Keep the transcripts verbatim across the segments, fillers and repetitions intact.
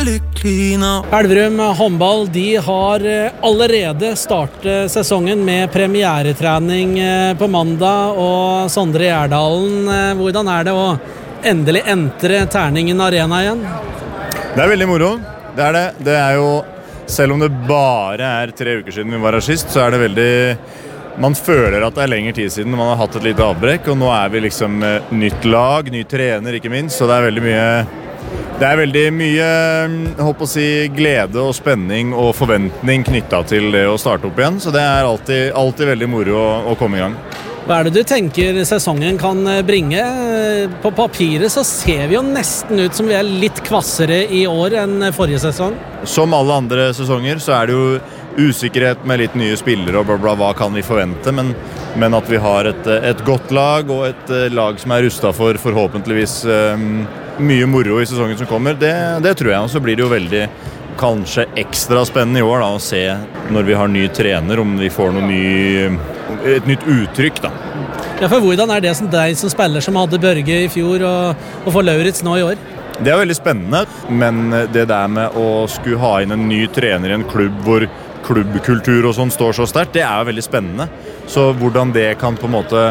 lycklig nå. Elverum håndball, de har allerede startet sesongen med premieretrening på mandag, og Sondre Gjerdalen, hvordan er det å endelig entre Terningen Arena igjen? Det er veldig moro, det er det. Det er jo, selv om det bare er tre uker siden vi var her sist, så er det veldig... Man føler at det er lengre tid siden man har hatt et lite avbrekk, og nå er vi liksom nytt lag, ny trener ikke minst, så det er veldig mye det er veldig mye jeg håper å si, glede og spenning og forventning knyttet til det å starte opp igjen, så det er alltid, alltid veldig moro å, å komme i gang. Hva er det du tenker sesongen kan bringe? På papiret så ser vi jo nesten ut som vi er litt kvassere i år enn forrige sesong. Som alle andre sesonger så er det jo usikkerhet med litt nye spillere og bla bla, hva kan vi forvente, men, men at vi har et, et godt lag og et lag som er rustet for forhåpentligvis um, mye moro i sesongen som kommer, det, det tror jeg, og så blir det jo veldig kanskje ekstra spennende i år da, å se når vi har ny trener, om vi får noe ny, et nytt uttrykk da. Ja, for hvordan er det som deg som spiller som hadde Børge i fjor og, og for Lauritz nå i år? Det er veldig spennende, men det der med å skulle ha inn en ny trener i en klubb hvor klubbkultur og sånn står så sterkt, det er jo veldig spennende. Så hvordan det kan på en måte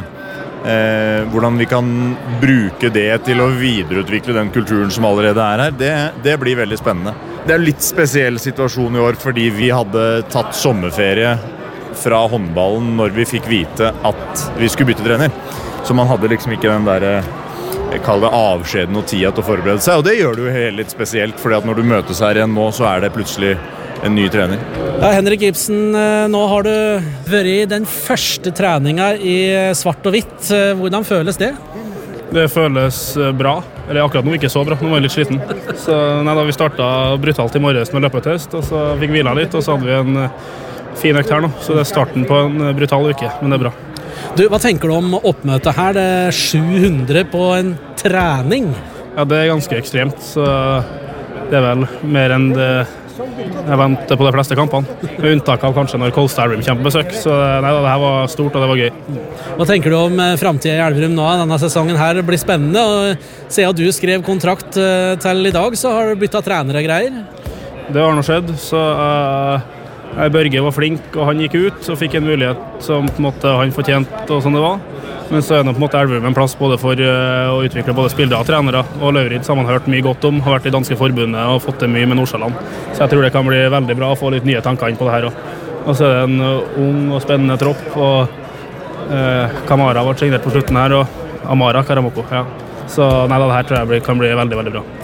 eh, hvordan vi kan bruke det til å videreutvikle den kulturen som allerede er her, det, det blir veldig spennende. Det er en litt spesiell situasjon i år fordi vi hadde tatt sommerferie fra håndballen når vi fikk vite at vi skulle bytte trener. Så man hadde liksom ikke den der jeg kaller det avskjeden og tida til å forberede seg, og det gjør det jo helt litt spesielt, fordi at når du møtes her igjen nå, så er det plutselig en ny trener. Ja, Henrik Ibsen, nå har du vært i den første treninga i svart og hvitt. Hvordan føles det? Det føles bra. Eller akkurat nå ikke så bra, nå var jeg litt sliten. Så nei, da vi startet brutalt i morges med løpetest, og så fikk hvila litt, og så hadde vi en fin økt her nå. Så det er starten på en brutal uke, men det er bra. Du, hva tenker du om oppmøtet her? Det er sju hundre på en trening. Ja, det er ganske ekstremt, så det er vel mer enn det jeg venter på de fleste kampene, med unntak av kanskje når Kolstad Elverum kommer på besøk, så nei, det her var stort og det var gøy. Hva tenker du om fremtiden i Elverum nå? Denne sesongen her blir spennende, og siden du skrev kontrakt til i dag, så har du byttet trenere og greier. Det har nå skjedd, så uh, Børge var flink, og han gikk ut og fikk en mulighet som på en måte han fortjente, og sånn det var. Men så er det på en måte Elverum en plass både for uh, å utvikle både spillere og trenere, og Lauritz har man hørt mye godt om, har vært i danske forbundet og fått det mye med Nordsjælland. Så jeg tror det kan bli veldig bra å få litt nye tanker inn på det her også. Og så er det en uh, ung og spennende tropp, og uh, Kamara ble signert på slutten her, og Amara Karamoko, ja. Så nei, det her tror jeg blir, kan bli veldig, veldig bra.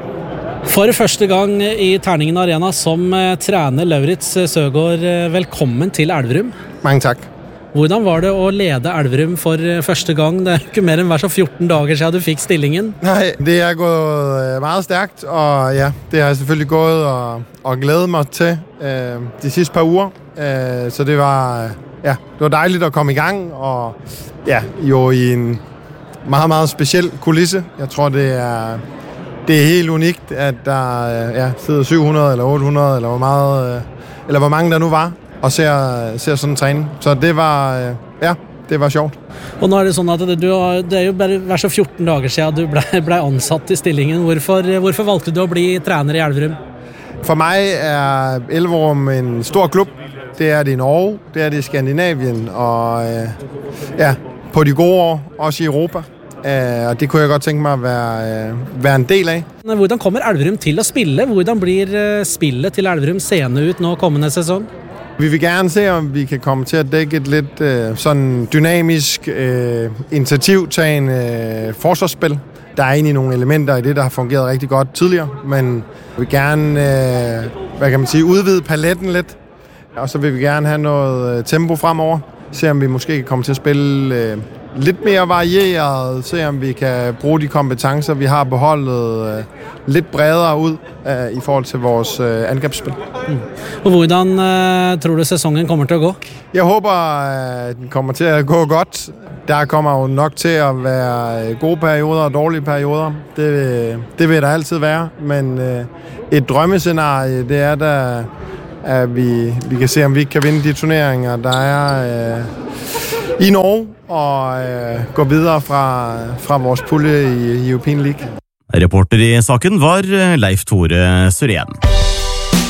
For første gang i Terningen Arena som uh, trener Lauritz Søgaard, uh, velkommen til Elverum. Mange takk. Hvordan var det å lede Elverum for første gang? Det er ikke mer enn hver så fjorten dager siden du fikk stillingen. Nej, det er gået meget stærkt, og ja, det har jeg selvfølgelig gået og, og glædet mig til øh, de sidste par uger. Øh, så det var, ja, det var dejligt at komme i gang, og ja, jo i en meget, meget speciel kulisse. Jeg tror, det er, det er helt unikt, at der ja, sidder syv hundrede eller otte hundrede, eller hvor, meget, eller hvor mange der nu var, og ser, ser sådan en træning. Så det var, ja, det var sjovt. Og nå er det sånn at det, du, det er jo bare hver så fjorten dager siden du ble, ble ansatt i stillingen. Hvorfor, hvorfor valgte du å bli trener i Elverum? For meg er Elverum en stor klubb. Det er det i Norge, det er det i Skandinavien, og ja, på de gode år, også i Europa. Og det kunne jeg godt tenke meg å være, være en del av. Hvordan kommer Elverum til å spille? Hvordan blir spillet til Elverum seende ut nå kommende sesong? Vi vil gerne se, om vi kan komme til at dække et lidt øh, sådan dynamisk, øh, initiativtagende øh, forsvarsspil. Der er egentlig nogle elementer i det, der har fungeret rigtig godt tidligere, men vi vil gerne øh, hvad kan man sige, udvide paletten lidt, og så vil vi gerne have noget øh, tempo fremover. Se om vi måske kan komme til at spille øh, lidt mere varieret, se om vi kan bruge de kompetencer, vi har på holdet, øh, lidt bredere ud øh, i forhold til vores øh, angrebsspil. Mm. Og hvordan øh, tror du sæsonen kommer til at gå? Jeg håber, at den kommer til at gå godt. Der kommer jo nok til at være gode perioder og dårlige perioder. Det, det vil der altid være, men øh, et drømmescenarie, det er der, at vi, vi kan se, om vi ikke kan vinde de turneringer, der er øh, i Norge, og øh, gå videre fra, fra vores pulje i European League. Reporter i saken var Leif Tore Sørén.